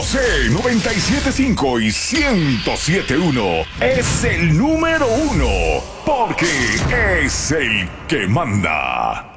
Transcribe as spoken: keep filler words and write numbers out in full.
C noventa y siete punto cinco y ciento siete punto uno es el número uno porque es el que manda.